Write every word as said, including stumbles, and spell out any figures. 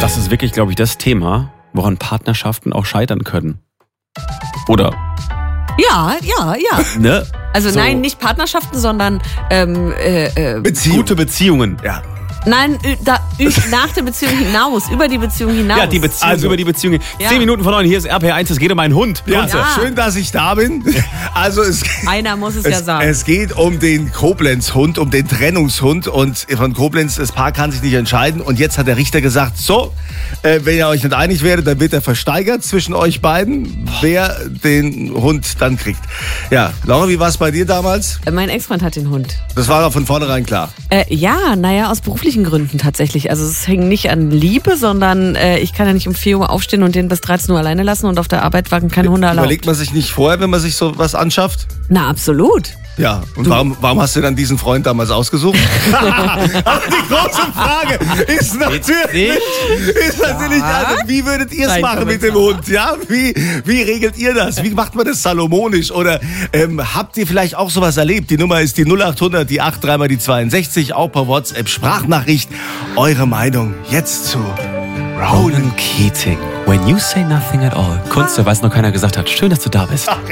Das ist wirklich, glaube ich, das Thema, woran Partnerschaften auch scheitern können. Oder? Ja, ja, ja. Ne? Also So. nein, nicht Partnerschaften, sondern ähm, äh, äh, Beziehung. Gute Beziehungen. Ja. nein, ü- da, ü- nach der Beziehung hinaus, über die Beziehung hinaus. Ja, die Beziehung Also. über die Beziehung. Ja. Zehn Minuten von neun, hier ist R P eins, es geht um einen Hund. Ja, Kunze. Ja. schön, dass ich da bin. Also es, Einer muss es, ja es, sagen. es geht um den Koblenz-Hund, um den Trennungshund. Und von Koblenz, das Paar kann sich nicht entscheiden. Und jetzt hat der Richter gesagt, so, äh, wenn ihr euch nicht einig werdet, dann wird er versteigert zwischen euch beiden, wer den Hund dann kriegt. Ja, Laura, wie war es bei dir damals? Äh, mein Ex-Freund hat den Hund. Das war doch von vornherein klar. Äh, ja, naja, aus beruflichen Gründen tatsächlich. Also es hängt nicht an Liebe, sondern äh, ich kann ja nicht um vier Uhr aufstehen und den bis dreizehn Uhr alleine lassen und auf der Arbeit waren keine Hunde erlaubt. Überlegt man sich nicht vorher, wenn man sich so was anschafft? Na, absolut. Ja, und warum, warum hast du dann diesen Freund damals ausgesucht? Aber die große Frage ist natürlich, ist natürlich also, wie würdet ihr es Dein machen mit dem Kommentar. Hund? Ja, wie, wie regelt ihr das? Wie macht man das salomonisch? Oder ähm, habt ihr vielleicht auch sowas erlebt? Die Nummer ist die null acht hundert, die acht drei mal die zweiundsechzig, auch per WhatsApp, Sprachnachricht. Eure Meinung jetzt zu Roland. Ronan Keating. When you say nothing at all. Kunst, weil es noch keiner gesagt hat. Schön, dass du da bist.